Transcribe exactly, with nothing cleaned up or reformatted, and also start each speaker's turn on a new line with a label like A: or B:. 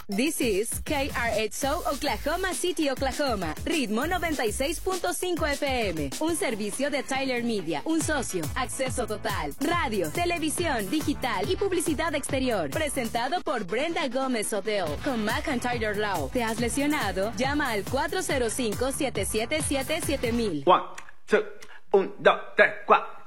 A: This is K R X O Oklahoma City, Oklahoma. Ritmo noventa y seis punto cinco F M. Un servicio de Tyler Media. Un socio. Acceso total. Radio, televisión, digital y publicidad exterior. Presentado por Brenda Gómez Odell. Con McIntyre Law. ¿Te has lesionado? Llama al cuatro cero cinco, siete siete siete, siete mil.
B: One, two, un, dos, tres, cuatro.